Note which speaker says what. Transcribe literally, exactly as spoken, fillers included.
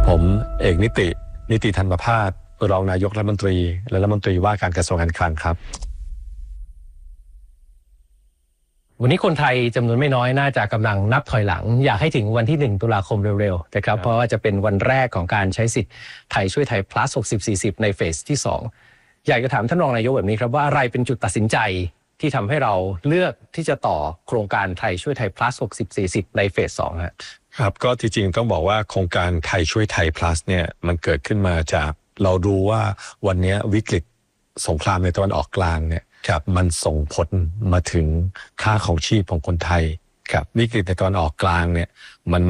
Speaker 1: ผมเอกนิตินิติธันวภาสรองนายกรัฐมนตรีและรัฐมนตรีว่าการกระทรวงการคลังครับ
Speaker 2: วันนี้คนไทยจำนวนไม่น้อยน่าจะกำลังนับถอยหลังอยากให้ถึงวันที่หนึ่งตุลาคมเร็วๆนะครับเพราะว่าจะเป็นวันแรกของการใช้สิทธิ์ไทยช่วยไทย plus หกสิบ สี่สิบในเฟสที่สองอยากจะถามท่านรองนายกแบบนี้ครับว่าอะไรเป็นจุดตัดสินใจที่ทำให้เราเลือกที่จะต่อโครงการไทยช่วยไทย plus หกสิบ สี่สิบในเฟสสองฮะ
Speaker 1: ครับก็จริงๆต้องบอกว่าโครงการไทยช่วยไทย plus เนี่ยมันเกิดขึ้นมาจากเราดูว่าวันนี้วิกฤตสงครามในตะวันออกกลางเนี่ยครับมันส่งผลมาถึงค่าของชีพของคนไทยครับวิกฤตในตะวันออกกลางเนี่ยมัน